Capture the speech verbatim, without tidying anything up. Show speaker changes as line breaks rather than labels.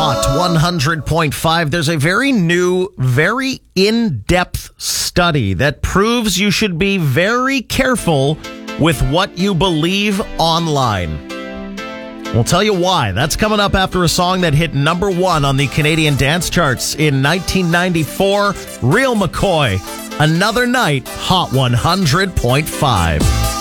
Hot one hundred point five. There's a very new, very in-depth study that proves you should be very careful with what you believe online. We'll tell you why. That's coming up after a song that hit number one on the Canadian dance charts in nineteen ninety-four. Real McCoy, Another Night, Hot one hundred point five.